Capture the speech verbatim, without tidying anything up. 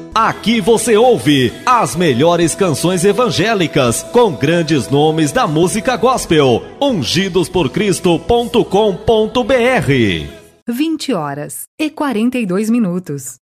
Aqui você ouve as melhores canções evangélicas com grandes nomes da música gospel. ungidos por cristo ponto com ponto br. vinte horas e quarenta e dois minutos.